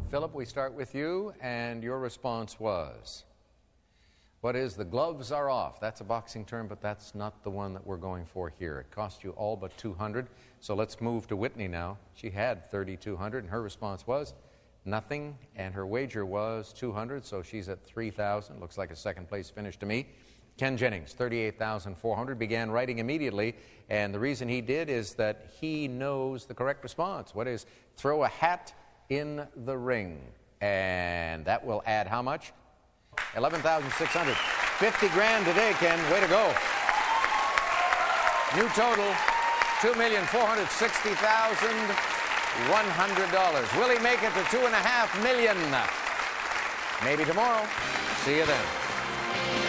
Philip, we start with you, and your response was, what is the gloves are off? That's a boxing term, but that's not the one that we're going for here. It cost you all but $200. So let's move to Whitney now. She had $3,200, and her response was nothing, and her wager was $200, so she's at $3,000. Looks like a second-place finish to me. Ken Jennings, $38,400, began writing immediately, and the reason he did is that he knows the correct response. What is throw a hat in the ring? And that will add how much? $11,600. 50 grand today, Ken. Way to go. New total, $2,060,100. Will he make it to $2.5 million? Maybe tomorrow. See you then.